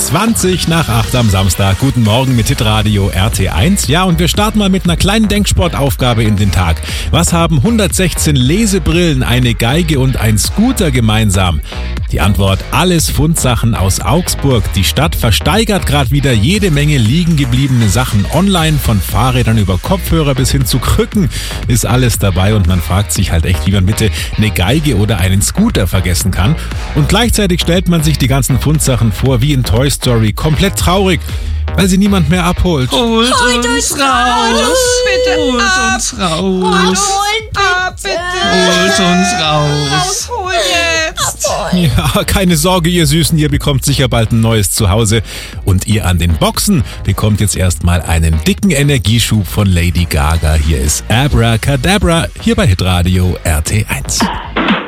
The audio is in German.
20 nach 8 am Samstag. Guten Morgen mit Hitradio RT1. Ja, und wir starten mal mit einer kleinen Denksportaufgabe in den Tag. Was haben 116 Lesebrillen, eine Geige und ein Scooter gemeinsam? Die Antwort: alles Fundsachen aus Augsburg. Die Stadt versteigert gerade wieder jede Menge liegen gebliebene Sachen online. Von Fahrrädern über Kopfhörer bis hin zu Krücken ist alles dabei. Und man fragt sich halt echt, wie man bitte eine Geige oder einen Scooter vergessen kann. Und gleichzeitig stellt man sich die ganzen Fundsachen vor wie in Toy Story. Komplett traurig, weil sie niemand mehr abholt. Holt uns raus! Bitte Holt ab! uns raus! Holt uns raus! Hol jetzt! Ja, keine Sorge, ihr Süßen, ihr bekommt sicher bald ein neues Zuhause. Und ihr an den Boxen bekommt jetzt erstmal einen dicken Energieschub von Lady Gaga. Hier ist Abracadabra, hier bei Hitradio RT1.